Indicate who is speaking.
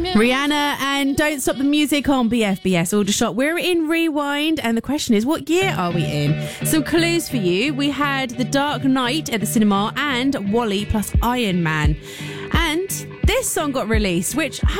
Speaker 1: Rihanna and Don't Stop the Music on BFBS Aldershot. We're in Rewind, and the question is, what year are we in? Some clues for you. We had The Dark Knight at the cinema and Wall-E plus Iron Man. And this song got released, which